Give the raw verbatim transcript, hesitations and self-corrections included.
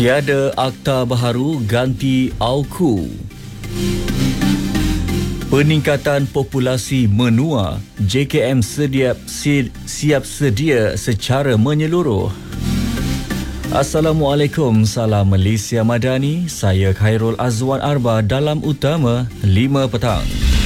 Tiada akta baharu ganti AUKU. Peningkatan populasi menua, J K M sedia, siap sedia secara menyeluruh. Assalamualaikum, salam Malaysia Madani. Saya Khairul Azwan Arba dalam Utama lima petang.